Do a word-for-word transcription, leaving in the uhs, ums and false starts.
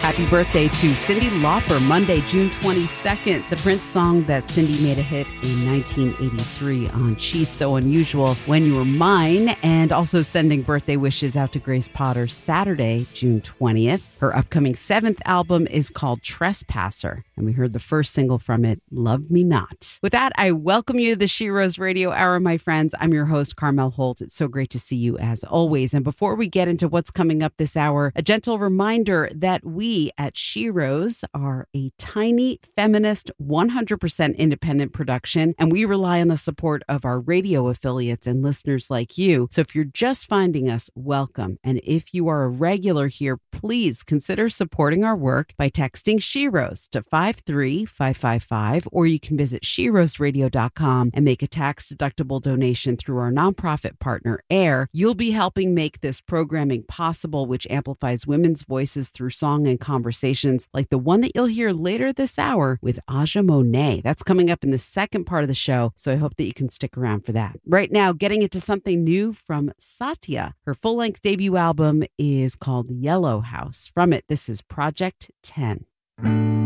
Happy birthday to Cyndi Lauper, Monday, June twenty-second. The Prince song that Cyndi made a hit in nineteen eighty-three on She's So Unusual, When You Were Mine, and also sending birthday wishes out to Grace Potter Saturday, June twentieth. Her upcoming seventh album is called Trespasser, and we heard the first single from it, Love Me Not. With that, I welcome you to the She Rose Radio Hour, my friends. I'm your host, Carmel Holt. It's so great to see you as always. And before we get into what's coming up this hour, a gentle reminder that we at She Rose are a tiny, feminist, one hundred percent independent production, and we rely on the support of our radio affiliates and listeners like you. So if you're just finding us, welcome. And if you are a regular here, please consider supporting our work by texting She Rose to five three five five five, or you can visit she rose radio dot com and make a tax-deductible donation through our nonprofit partner, AIR. You'll be helping make this programming possible, which amplifies women's voices through song and conversations like the one that you'll hear later this hour with Aja Monet. That's coming up in the second part of the show, so I hope that you can stick around for that. Right now, getting into something new from Satya. Her full-length debut album is called Yellow House. From it, this is Project ten.